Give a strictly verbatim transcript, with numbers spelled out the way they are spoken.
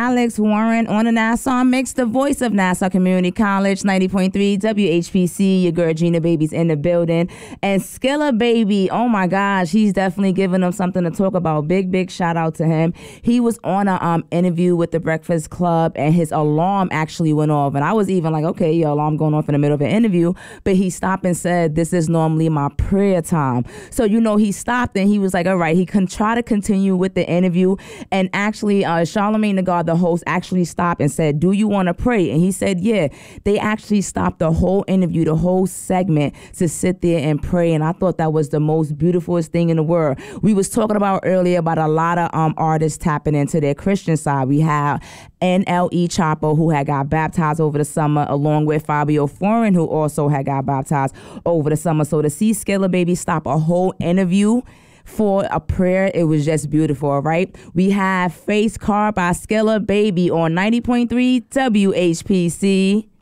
Alex Warren on the Nassau Mix, the voice of Nassau Community College, ninety point three W H P C. Your girl Gina Baby's in the building. And Skilla Baby, oh my gosh, he's definitely giving them something to talk about. Big, big shout out to him. He was on a um, interview with the Breakfast Club, and his alarm actually went off. And I was even like, okay, your alarm going off in the middle of an interview. But he stopped and said, this is normally my prayer time. So, you know, he stopped and he was like, all right, he can try to continue with the interview. And actually, uh, Charlamagne the God, the host, actually stopped and said, do you want to pray? And he said, yeah. They actually stopped the whole interview, the whole segment, to sit there and pray. And I thought that was the most beautifulest thing in the world. We was talking about earlier about a lot of um, artists tapping into their Christian side. We have N L E Chopper, who had got baptized over the summer, along with Fabio Foreign, who also had got baptized over the summer. So to see Skilla Baby stop a whole interview for a prayer, it was just beautiful, all right? We have Face Car by Skilla Baby on ninety point three W H P C.